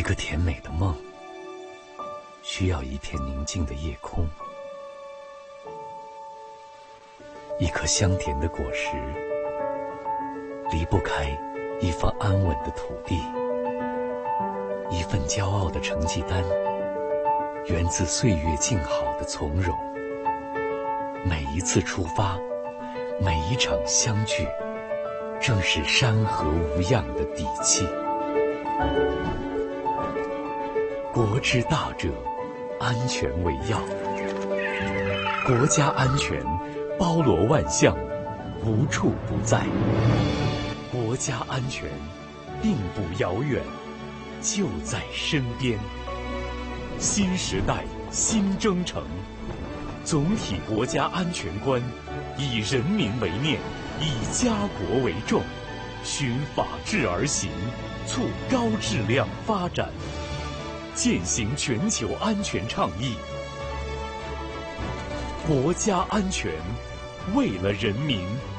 个甜美的梦，需要一片宁静的夜空，一颗香甜的果实，离不开一方安稳的土地，一份骄傲的成绩单，源自岁月静好的从容。每一次出发，每一场相聚，正是山河无恙的底气。国之大者，安全为要。国家安全包罗万象，无处不在。国家安全并不遥远，就在身边。新时代新征程，总体国家安全观以人民为念，以家国为重，循法治而行，促高质量发展，践行全球安全倡议。国家安全，为了人民。